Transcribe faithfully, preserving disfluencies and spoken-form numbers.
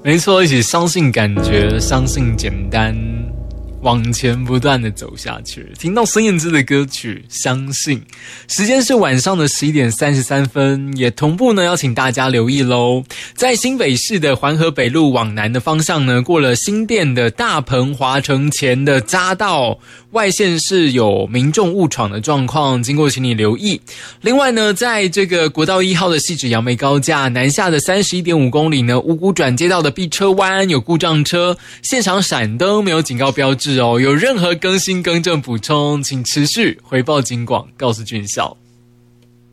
没错，一起相信感觉，相信简单，往前不断的走下去。听到孙燕姿的歌曲《相信》，时间是晚上的十一点三十三分，也同步呢要请大家留意咯。在新北市的环河北路往南的方向呢，过了新店的大鹏华城前的匝道，外线是有民众误闯的状况，经过请你留意。另外呢，在这个国道一号的汐止杨梅高架南下的 三十一点五公里呢，五股转接道的 B 车弯有故障车，现场闪灯没有警告标志哦，有任何更新更正补充，请持续回报警广，告诉军校。